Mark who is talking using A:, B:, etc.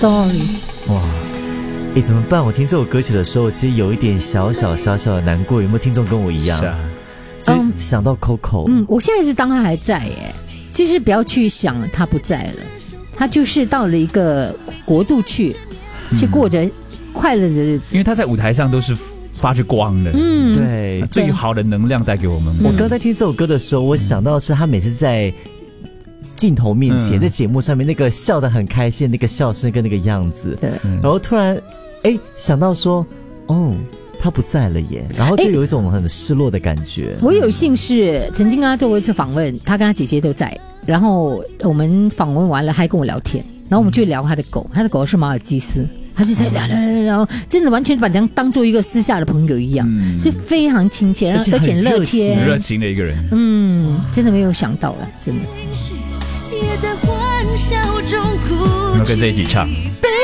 A: Sorry。
B: 哇，怎么办？我听这首歌曲的时候，其实有一点小小的难过。有没有听众跟我一样？
C: 是啊，
B: 就是想到 Coco。
A: 我现在是当他还在耶，就是不要去想他不在了，他就是到了一个国度去过着快乐的日子。
C: 因为他在舞台上都是发着光的，
B: 对，
C: 最好的能量带给我们。
B: 我刚在听这首歌的时候，我想到的是他每次在镜头面前，在节目上面那个笑得很开心的那个笑声跟那个样子，
A: 对，
B: 然后突然想到说，他不在了耶，然后就有一种很失落的感觉。
A: 我有幸是曾经跟他做过一次访问，他跟他姐姐都在，然后我们访问完了，还跟我聊天，然后我们就聊他的狗，他的狗是马尔济斯。他就在聊，然后真的完全把他当做一个私下的朋友一样，是非常亲切，而且乐天、
C: 很热情的一个人。
A: 真的没有想到了，真的。
C: 有没有跟着一起唱？
A: 被